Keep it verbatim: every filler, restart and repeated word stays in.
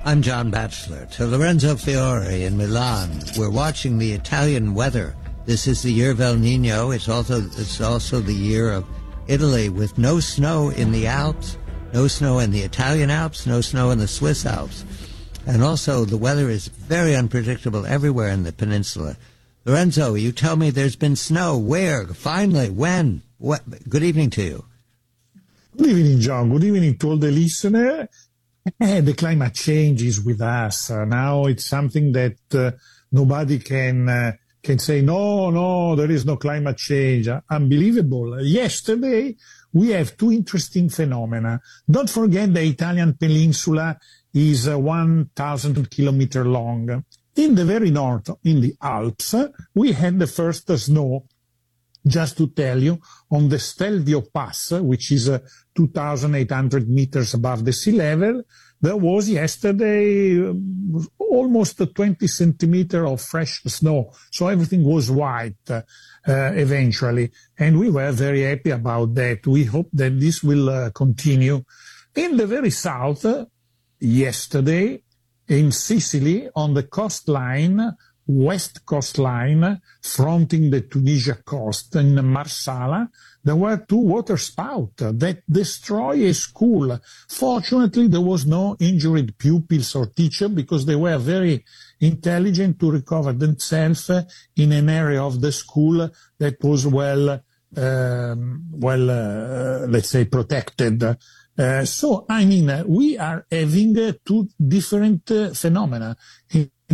I'm John Batchelor. To Lorenzo Fiore in Milan. We're watching the Italian weather. This is the year of El Nino. It's also it's also the year of Italy, with no snow in the Alps, no snow in the Italian Alps, no snow in the Swiss Alps. And also the weather is very unpredictable everywhere in the peninsula. Lorenzo, you tell me there's been snow. Where? Finally? When? What? Good evening to you. Good evening, John. Good evening to all the listeners. Eh, the climate change is with us. Uh, now it's something that uh, nobody can uh, can say, no, no, there is no climate change. Uh, unbelievable. Yesterday, we have two interesting phenomena. Don't forget the Italian peninsula is uh, one thousand kilometers long. In the very north, in the Alps, uh, we had the first uh, snow. Just to tell you, on the Stelvio Pass, which is uh, two thousand eight hundred meters above the sea level, there was yesterday um, almost twenty centimeters of fresh snow. So everything was white uh, uh, eventually. And we were very happy about that. We hope that this will uh, continue. In the very south, uh, yesterday, in Sicily, on the coastline, west coastline, fronting the Tunisia coast in Marsala, there were two water spouts that destroyed a school. Fortunately, there was no injured pupils or teacher because they were very intelligent to recover themselves in an area of the school that was well, um, well, uh, let's say, protected. Uh, so, I mean, uh, we are having uh, two different uh, phenomena. In